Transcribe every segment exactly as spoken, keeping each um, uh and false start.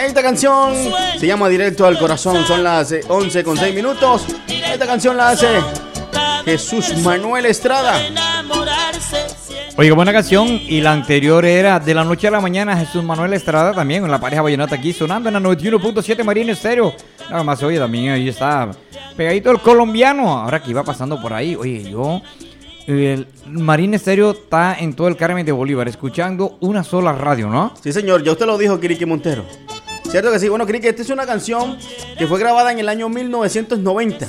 Esta canción se llama Directo al Corazón. Son las once con seis minutos. Esta canción la hace Jesús Manuel Estrada. Oiga, buena canción. Y la anterior era De la Noche a la Mañana, Jesús Manuel Estrada, también en la pareja vallenata aquí sonando en la noventa y uno punto siete Marín Estéreo. Nada más, oye, también ahí está pegadito el colombiano. Ahora que iba pasando por ahí, oye, yo... El Marín Estéreo está en todo el Carmen de Bolívar, escuchando una sola radio, ¿no? Sí, señor, ya usted lo dijo, Kiriki Montero. ¿Cierto que sí? Bueno, Kiriki, esta es una canción que fue grabada en el año mil novecientos noventa.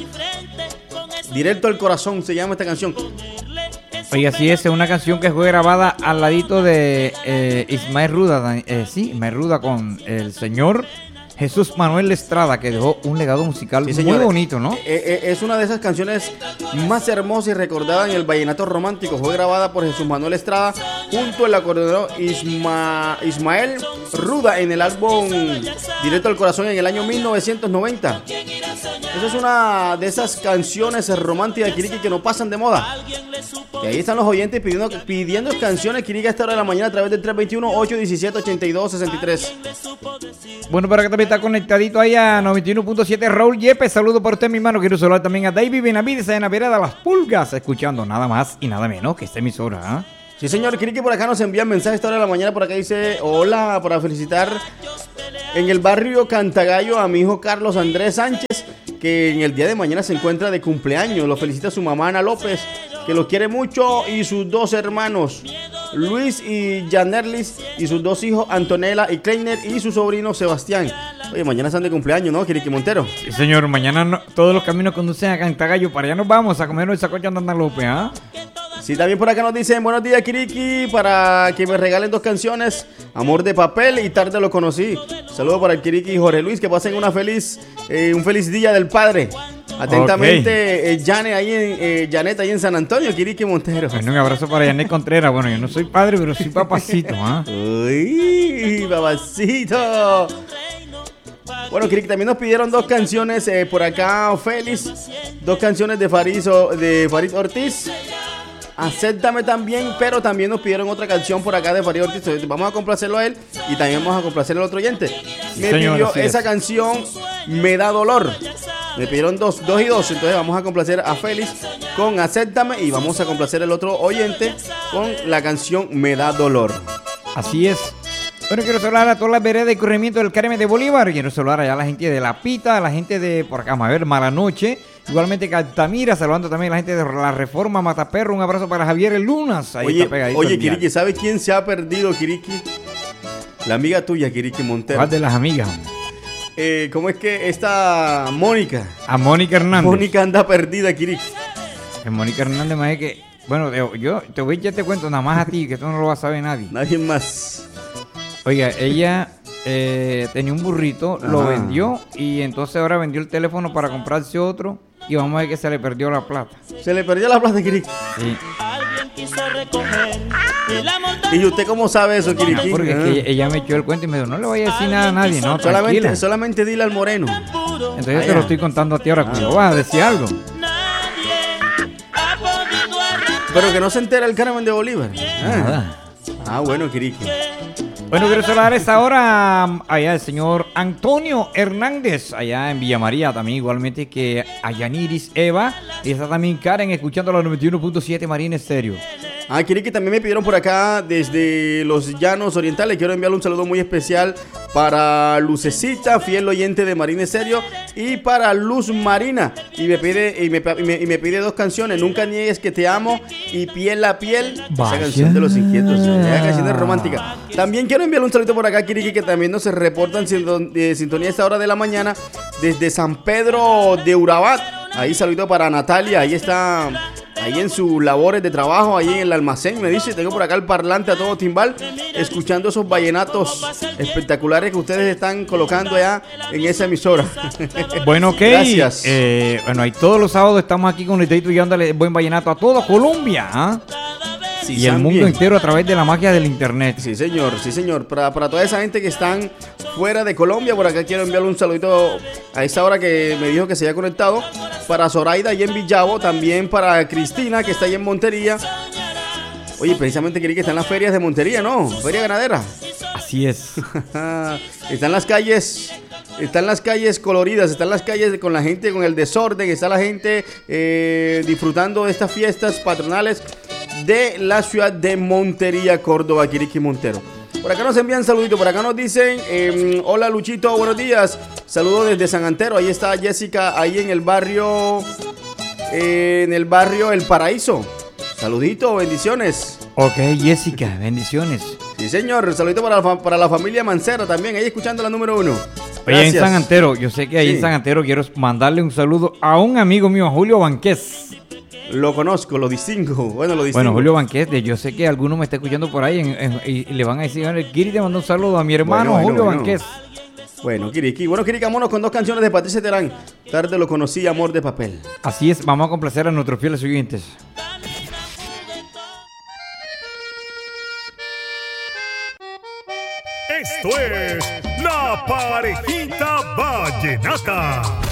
Directo al Corazón se llama esta canción. Oye, así es, es una canción que fue grabada al ladito de eh, Ismael Ruda, eh, sí, Ismael Ruda con el señor Jesús Manuel Estrada, que dejó un legado musical sí, muy bonito, ¿no? Es una de esas canciones más hermosas y recordadas en el vallenato romántico. Fue grabada por Jesús Manuel Estrada junto al acordeonero Isma, Ismael Ruda en el álbum Directo al Corazón en el año mil novecientos noventa. Esa es una de esas canciones románticas, Kiriki, que no pasan de moda. Y ahí están los oyentes pidiendo, pidiendo canciones, Kiriki, a esta hora de la mañana a través del tres dos uno, ocho uno siete, ocho dos seis tres. Bueno, para que también está conectadito ahí a noventa y uno punto siete Raúl Yepes. Saludo para usted, mi hermano. Quiero saludar también a David Benavides en la vereda Las Pulgas, escuchando nada más y nada menos que esta emisora, ¿eh? Sí, señor, Kiriki, por acá nos envían mensajes a esta hora de la mañana. Por acá dice, hola, para felicitar en el barrio Cantagallo a mi hijo Carlos Andrés Sánchez, que en el día de mañana se encuentra de cumpleaños. Lo felicita su mamá Ana López, que lo quiere mucho, y sus dos hermanos Luis y Janerlis, y sus dos hijos Antonella y Kleiner, y su sobrino Sebastián. Oye, mañana están de cumpleaños, ¿no, Kiriki Montero? Sí, señor, mañana no, todos los caminos conducen a Cantagallo. Para allá nos vamos a comernos el sacocho de Ana López, ¿ah? ¿eh? Sí, también por acá nos dicen, buenos días, Kiriki, para que me regalen dos canciones, Amor de Papel y Tarde lo conocí. Saludos para el Kiriki y Jorge Luis, que pasen una feliz, eh, un feliz día del padre. Atentamente, okay. eh, Janet, ahí en, eh, Janet ahí en San Antonio, Kiriki Montero. Bueno, un abrazo para Janet Contreras. Bueno, yo no soy padre, pero soy papacito, ¿ah? ¿eh? Uy, papacito. Bueno, Kiriki, también nos pidieron dos canciones eh, por acá, Félix. Dos canciones de Farid, de Farid Ortiz. Acéptame también, pero también nos pidieron otra canción por acá de Farid Ortiz. Vamos a complacerlo a él y también vamos a complacer al otro oyente. Me Señor, pidió esa es. canción, Me da dolor. Me pidieron dos, dos y dos. Entonces vamos a complacer a Félix con Acéptame y vamos a complacer al otro oyente con la canción Me da dolor. Así es. Bueno, quiero saludar a todas las veredas y corrimientos del Carmen de Bolívar. Quiero saludar allá a la gente de La Pita, a la gente de, por acá, vamos a ver, Malanoche. Igualmente Caltamira, saludando también a la gente de La Reforma, Mataperro. Un abrazo para Javier Lunas. Ahí oye, está pegadito. Oye, Kiriki, ¿sabes quién se ha perdido, Kiriki? La amiga tuya, Kiriki Montero. ¿Cuál de las amigas? Eh, ¿Cómo es que esta Mónica? A Mónica Hernández. Mónica anda perdida, Kiriki. Es Mónica Hernández, más es que... Bueno, yo te voy, ya te cuento nada más a ti, que esto no lo va a saber nadie. Nadie más. Oiga, ella eh, tenía un burrito, Ajá. lo vendió y entonces ahora vendió el teléfono para comprarse otro y vamos a ver que se le perdió la plata. ¿Se le perdió la plata, Kiriki? Sí. ¿Y usted cómo sabe eso, Kiriki? Porque es que ella me echó el cuento y me dijo, no le voy a decir nada a nadie, no, solamente, solamente dile al moreno. Entonces yo te lo estoy contando a ti ahora, cuando vas a decir algo. Pero que no se entera el Carmen de Bolívar. Nada. Ah, bueno, Kiriki. Bueno, quiero saludar a esta hora allá el señor Antonio Hernández, allá en Villa María, también igualmente que a Yaniris Eva, y está también Karen escuchando la noventa y uno punto siete Marín Estéreo. Ah, Kiriki, también me pidieron por acá desde los Llanos Orientales. Quiero enviarle un saludo muy especial para Lucecita, fiel oyente de Marín Estéreo, y para Luz Marina. Y me pide y me, y me, y me pide dos canciones, Nunca niegues que te amo y Piel a piel. Vaya. Esa canción de los inquietos, esa canción es romántica. También quiero enviarle un saludo por acá, Kiriki, que también nos reportan de sintonía a esta hora de la mañana desde San Pedro de Urabat. Ahí saludito para Natalia, ahí está, ahí en sus labores de trabajo, ahí en el almacén, me dice, tengo por acá el parlante a todo timbal, escuchando esos vallenatos espectaculares que ustedes están colocando allá en esa emisora. Bueno, ok. Gracias. Eh, bueno, ahí todos los sábados estamos aquí con Nitadito y dándole buen vallenato a toda Colombia, ¿ah? ¿eh? Sí, y el mundo bien. entero a través de la magia del internet. Sí, señor, sí, señor. Para, para toda esa gente que están fuera de Colombia, por acá quiero enviarle un saludito a esa hora que me dijo que se había conectado. Para Zoraida ahí en Villavo, también para Cristina, que está ahí en Montería. Oye, precisamente quería que está en las ferias de Montería, ¿no? Feria ganadera. Así Así es. Están las calles, están las calles coloridas, están las calles con la gente, con el desorden, está la gente eh, disfrutando de estas fiestas patronales de la ciudad de Montería, Córdoba, Quiriquí, Montero. Por acá nos envían saluditos, por acá nos dicen, eh, hola Luchito, buenos días, saludos desde San Antero, ahí está Jessica, ahí en el barrio, eh, en el barrio El Paraíso. Saludito, bendiciones. Ok, Jessica, bendiciones. Sí, señor, saludito para la, para la familia Mancera también, ahí escuchando la número uno. Oye, en San Antero, yo sé que ahí Sí. en San Antero quiero mandarle un saludo a un amigo mío, Julio Banqués. Lo conozco, lo distingo. Bueno, lo distingo. Bueno, Julio Banqués, de- yo sé que alguno me está escuchando por ahí en- en- y, y le van a decir, Kiri te mandó un saludo a mi hermano Bueno, bueno, Julio bueno. Banqués. Bueno, Kiriki. Bueno, Kiriki, vámonos con dos canciones de Patricia Terán. Tarde lo conocí, Amor de Papel. Así es, vamos a complacer a nuestros fieles oyentes. Esto es La Parejita Vallenata.